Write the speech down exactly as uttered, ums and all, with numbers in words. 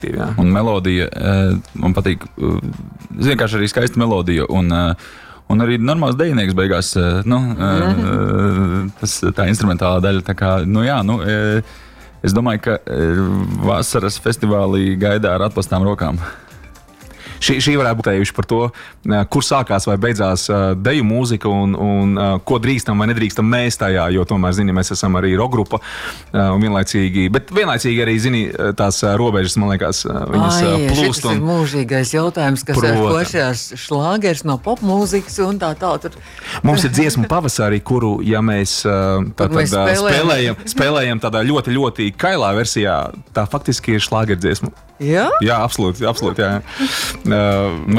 Jā. Un melodija, man patīk, vienkārši arī skaista melodija, un, un arī normāls dejinieks beigās, nu, mm. tas, tā instrumentālā daļa, tā kā, nu jā, nu, es domāju, ka vasaras festivālī gaidā ar atplastām rokām. Šī, šī varētu būt tējuši par to, kur sākās vai beidzās deju mūzika un, un ko drīkstam vai nedrīkstam mēs tajā, jo tomēr, zini, mēs esam arī rockgrupa un vienlaicīgi, bet vienlaicīgi arī, zini, tās robežas, man liekas, viņas Ai, plūst. Šitas ir mūžīgais jautājums, kas ir košajās šlāgers no popmūzikas un tā tā. Tur. Mums ir dziesma pavasarī, kuru, ja mēs, tā, tad, mēs spēlējam. spēlējam, spēlējam tādā ļoti, ļoti kailā versijā, tā faktiski ir šlāgerdziesma. Jā? Jā, absolūti, absolūti, jā. Uh,